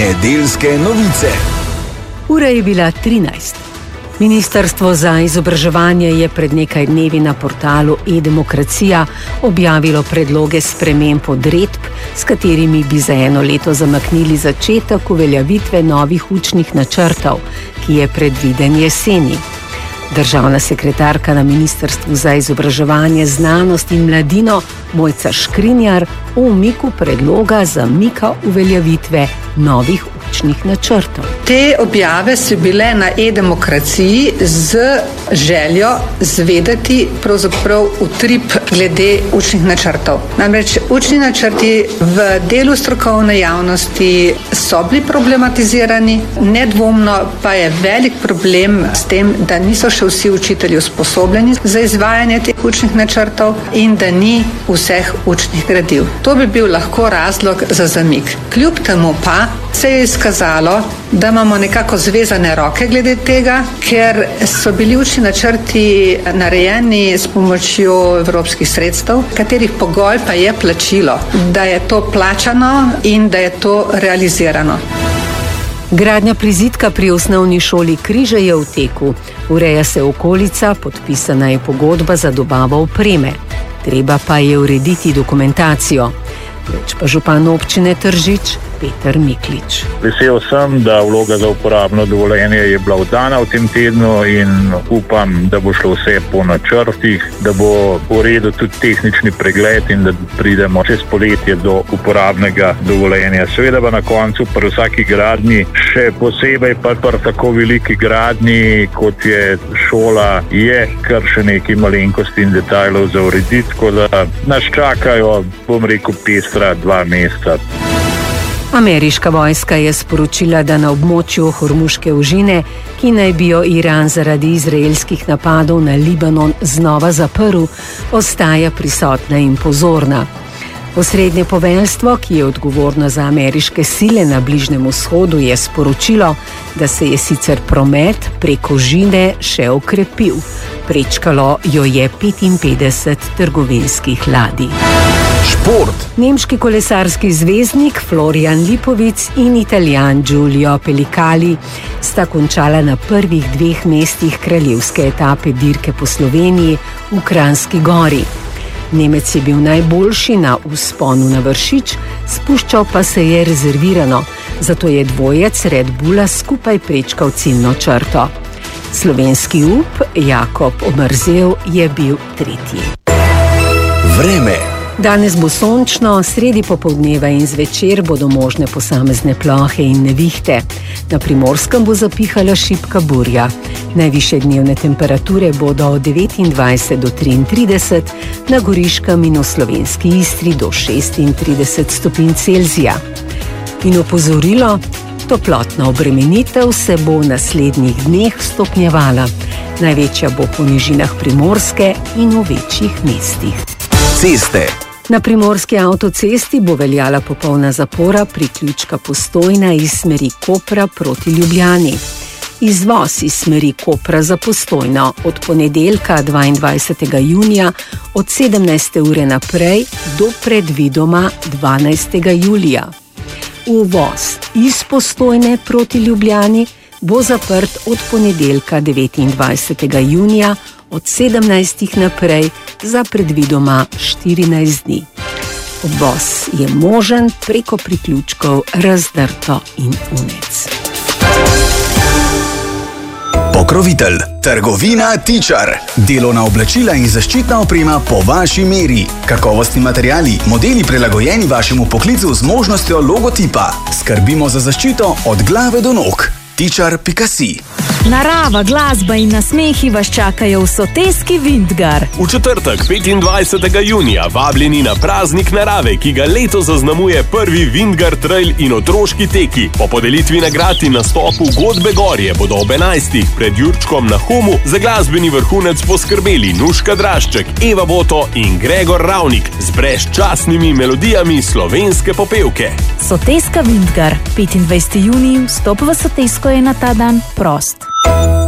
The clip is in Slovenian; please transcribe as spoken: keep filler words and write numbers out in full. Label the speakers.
Speaker 1: Nedeljske novice.
Speaker 2: Ura je bila trinajst. Ministrstvo za izobraževanje je pred nekaj dnevi na portalu e-demokracija objavilo predloge sprememb odredb, s katerimi bi za eno leto zamaknili začetek uveljavitve novih učnih načrtov, ki je predviden jeseni. Državna sekretarka na Ministrstvu za izobraževanje, znanost in mladino Mojca Škrinjar o umiku predloga zamika uveljavitve novih učnih načrtov.
Speaker 3: Te objave so bile na e-demokraciji z željo zvedeti pravzaprav utrip glede učnih načrtov. Namreč učni načrti v delu strokovne javnosti so bili problematizirani, nedvomno pa je velik problem s tem, da niso še vsi učitelji usposobljeni za izvajanje teh učnih načrtov in da ni vseh učnih gradiv. To bi bil lahko razlog za zamik. Kljub temu pa se je izkazalo, da imamo nekako zvezane roke glede tega, ker so bili učni načrti narejeni s pomočjo evropskih sredstev, katerih pogoj pa je plačilo, da je to plačano in da je to realizirano.
Speaker 2: Gradnja prizidka pri osnovni šoli Križe je v teku. Ureja se okolica, podpisana je pogodba za dobavo opreme. Treba pa je urediti dokumentacijo. Več pa župan občine Tržič Peter Miklič.
Speaker 4: Vesel sem, da vloga za uporabno dovoljenje je bila oddana v tem tednu in upam, da bo šlo vse po načrtih, da bo v redu tudi tehnični pregled in da pridemo čez poletje do uporabnega dovoljenja. Seveda pa na koncu pri vsaki gradnji, še posebej pa pri tako veliki gradnji, kot je šola, je kar še nekaj malenkosti in detajlov za urediti, tako da nas čakajo, bom rekel, pestra dva meseca.
Speaker 2: Ameriška vojska je sporočila, da na območju Hormuške ožine, ki naj bi jo Iran zaradi izraelskih napadov na Libanon znova zaprl, ostaja prisotna in pozorna. Osrednje poveljstvo, ki je odgovorno za ameriške sile na Bližnjem vzhodu, je sporočilo, da se je sicer promet preko ožine še okrepil. Prečkalo jo je petinpetdeset trgovinskih ladij.
Speaker 1: Šport.
Speaker 2: Nemški kolesarski zvezdnik Florian Lipovic in Italijan Giulio Pelicali sta končala na prvih dveh mestih kraljevske etape dirke po Sloveniji v Kranjski Gori. Nemec je bil najboljši na vzponu na Vršič, spuščal pa se je rezervirano, zato je dvojec Red Bulla skupaj prečkal ciljno črto. Slovenski up Jakob Omerzel je bil tretji.
Speaker 1: Vreme.
Speaker 2: Danes bo sončno, sredi popoldneva in zvečer bodo možne posamezne plohe in nevihte. Na Primorskem bo zapihala šibka burja. Najvišje dnevne temperature bodo od devetindvajset do triintrideset, na Goriškem in v Slovenski Istri do šestintrideset stopinj Celzija. In opozorilo, toplotna obremenitev se bo v naslednjih dneh stopnjevala. Največja bo po nižinah Primorske in v večjih mestih.
Speaker 1: Ceste.
Speaker 2: Na primorski avtocesti bo veljala popolna zapora priključka Postojna iz smeri Kopra proti Ljubljani. Izvoz iz smeri Kopra za Postojno od ponedeljka dvaindvajsetega junija od sedemnajste ure naprej do predvidoma dvanajstega julija. Uvoz iz Postojne proti Ljubljani bo zaprt od ponedeljka devetindvajsetega junija od sedemnajstih naprej za predvidoma štirinajst dni. Odvoz je možen preko priključkov Razdrto in Unec.
Speaker 1: Pokrovitelj. Trgovina Tičar. Delovna oblačila in zaščitna oprema po vaši meri. Kakovostni materiali, modeli prilagojeni vašemu poklicu z možnostjo logotipa. Skrbimo za zaščito od glave do nog. tičar pika si.
Speaker 5: Narava, glasba in nasmehi vas čakajo v Soteski Vintgar.
Speaker 6: V četrtek, petindvajsetega junija, vabljeni na praznik narave, ki ga leto zaznamuje prvi Vintgar trail in otroški teki. Po podelitvi nagrad in nastopu Godbe Gorje bodo ob enajstih pred Jurčkom na Humu za glasbeni vrhunec poskrbeli Nuška Drašček, Eva Boto in Gregor Ravnik z brezčasnimi melodijami slovenske popevke.
Speaker 5: Soteska Vintgar, petindvajseti junij, vstop v Sotesko je na ta dan prost.